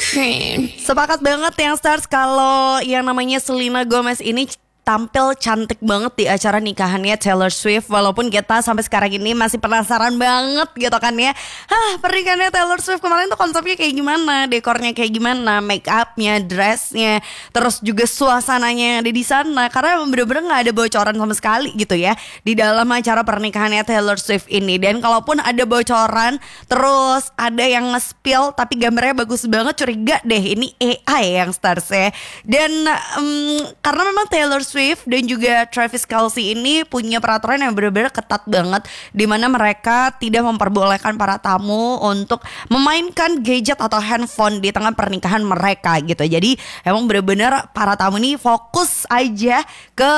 Sepakat banget yang stars kalau yang namanya Selena Gomez ini tampil cantik banget di acara nikahannya Taylor Swift. Walaupun kita sampai sekarang ini masih penasaran banget gitu kan ya. Pernikahannya Taylor Swift kemarin tuh konsepnya kayak gimana, dekornya kayak gimana, make upnya, dressnya, terus juga suasananya yang ada di sana. Karena bener-bener gak ada bocoran sama sekali gitu ya di dalam acara pernikahannya Taylor Swift ini. Dan kalaupun ada bocoran, terus ada yang nge-spill tapi gambarnya bagus banget, curiga deh ini AI yang stars ya. Dan karena memang Taylor Swift dan juga Travis Kelce ini punya peraturan yang benar-benar ketat banget, di mana mereka tidak memperbolehkan para tamu untuk memainkan gadget atau handphone di tengah pernikahan mereka gitu. Jadi emang benar-benar para tamu ini fokus aja ke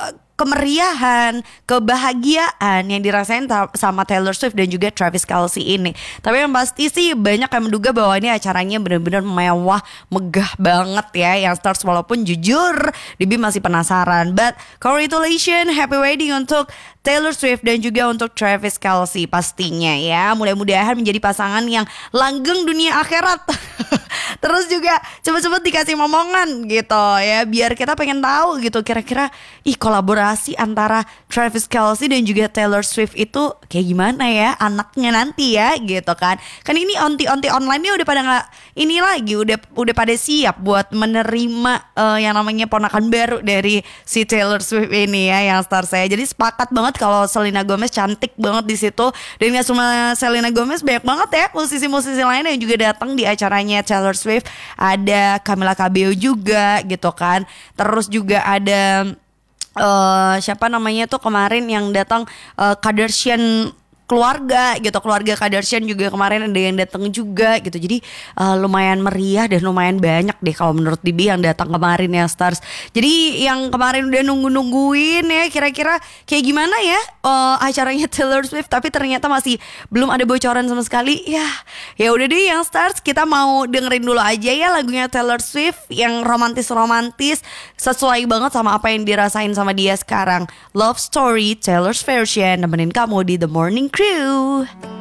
kemeriahan, kebahagiaan yang dirasain sama Taylor Swift dan juga Travis Kelce ini. Tapi yang pasti sih banyak yang menduga bahwa ini acaranya benar-benar mewah, megah banget ya yang stars, walaupun jujur Dibi masih penasaran. But congratulations, happy wedding untuk Taylor Swift dan juga untuk Travis Kelce pastinya ya. Mudah-mudahan menjadi pasangan yang langgeng dunia akhirat. Terus juga cepet-cepet dikasih momongan gitu ya, biar kita pengen tahu gitu kira-kira kolaborasi antara Travis Kelce dan juga Taylor Swift itu kayak gimana ya anaknya nanti ya gitu kan. Kan ini onti-onti online-nya udah pada nggak ini lagi, udah pada siap buat menerima yang namanya ponakan baru dari si Taylor Swift ini ya yang star saya. Jadi sepakat banget kalau Selena Gomez cantik banget di situ. Dan nggak cuma Selena Gomez, banyak banget ya musisi-musisi lain yang juga datang di acaranya Taylor Swift. Ada Camila Cabello juga gitu kan. Terus juga ada siapa namanya tuh kemarin yang datang, Kardashian keluarga gitu, keluarga Kardashian juga kemarin ada yang datang juga gitu. Jadi lumayan meriah dan lumayan banyak deh kalau menurut Bibi yang datang kemarin ya stars. Jadi yang kemarin udah nungguin ya kira-kira kayak gimana ya acaranya Taylor Swift, tapi ternyata masih belum ada bocoran sama sekali. Ya udah deh yang stars, kita mau dengerin dulu aja ya lagunya Taylor Swift yang romantis-romantis, sesuai banget sama apa yang dirasain sama dia sekarang. Love Story, Taylor's Version, nemenin kamu di The Morning Crew.